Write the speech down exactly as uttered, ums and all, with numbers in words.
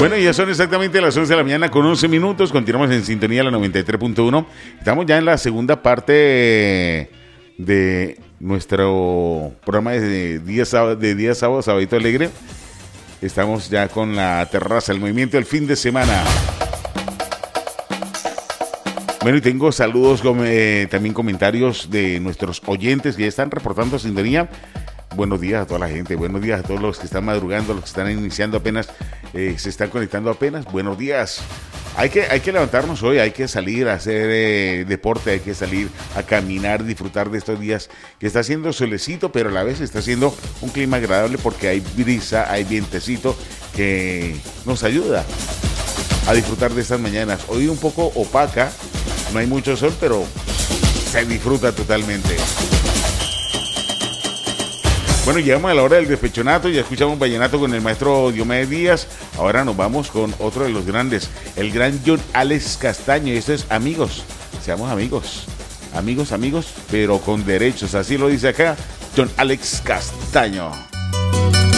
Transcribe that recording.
Bueno, ya son exactamente las once de la mañana con once minutos. Continuamos en sintonía de la noventa y tres punto uno. Estamos ya en la segunda parte de nuestro programa de día sábado, de día sábado, Sabadito Alegre. Estamos ya con la terraza, el movimiento del fin de semana. Bueno, y tengo saludos, eh, también comentarios de nuestros oyentes que ya están reportando sintonía. Buenos días a toda la gente, buenos días a todos los que están madrugando, los que están iniciando apenas, eh, se están conectando apenas. Buenos días. Hay que, hay que levantarnos hoy, hay que salir a hacer eh, deporte, hay que salir a caminar, disfrutar de estos días que está haciendo solecito, pero a la vez está haciendo un clima agradable porque hay brisa, hay vientecito que nos ayuda a disfrutar de estas mañanas. Hoy un poco opaca, no hay mucho sol, pero se disfruta totalmente. Bueno, llegamos a la hora del despechonato, ya escuchamos vallenato con el maestro Diomedes Díaz. Ahora nos vamos con otro de los grandes, el gran John Alex Castaño. Y esto es Amigos, seamos amigos, amigos, amigos, pero con derechos, así lo dice acá John Alex Castaño.